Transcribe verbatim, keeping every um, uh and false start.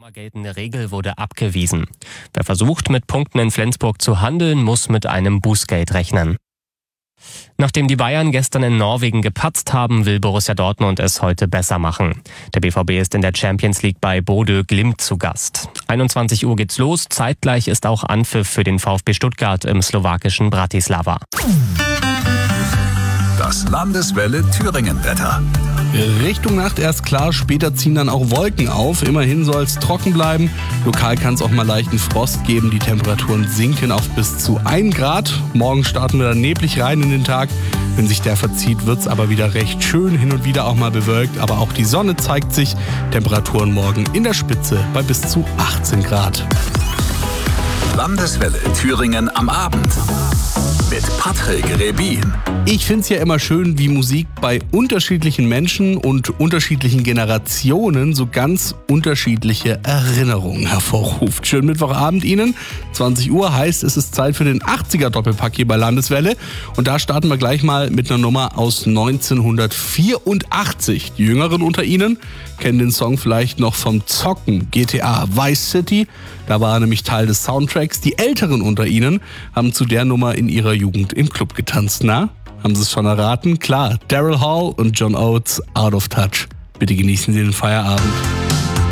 Geltende Regel wurde abgewiesen. Wer versucht, mit Punkten in Flensburg zu handeln, muss mit einem Bußgeld rechnen. Nachdem die Bayern gestern in Norwegen gepatzt haben, will Borussia Dortmund es heute besser machen. Der B V B ist in der Champions League bei Bodø Glimt zu Gast. einundzwanzig Uhr geht's los, zeitgleich ist auch Anpfiff für den VfB Stuttgart im slowakischen Bratislava. Das Landeswelle Thüringen-Wetter. Richtung Nacht erst klar, später ziehen dann auch Wolken auf. Immerhin soll es trocken bleiben. Lokal kann es auch mal leichten Frost geben. Die Temperaturen sinken auf bis zu ein Grad. Morgen starten wir dann neblig rein in den Tag. Wenn sich der verzieht, wird es aber wieder recht schön. Hin und wieder auch mal bewölkt. Aber auch die Sonne zeigt sich. Temperaturen morgen in der Spitze bei bis zu achtzehn Grad. Landeswelle Thüringen am Abend. Mit Patrick Rebin. Ich finde es ja immer schön, wie Musik bei unterschiedlichen Menschen und unterschiedlichen Generationen so ganz unterschiedliche Erinnerungen hervorruft. Schönen Mittwochabend Ihnen. zwanzig Uhr heißt, es ist Zeit für den achtziger-Doppelpack hier bei Landeswelle. Und da starten wir gleich mal mit einer Nummer aus neunzehnhundertvierundachtzig. Die Jüngeren unter Ihnen kennen den Song vielleicht noch vom Zocken, G T A Vice City. Da war er nämlich Teil des Soundtracks. Die Älteren unter Ihnen haben zu der Nummer in ihrer Jugend im Club getanzt. Na, haben Sie es schon erraten? Klar, Daryl Hall und John Oates, Out of Touch. Bitte genießen Sie den Feierabend.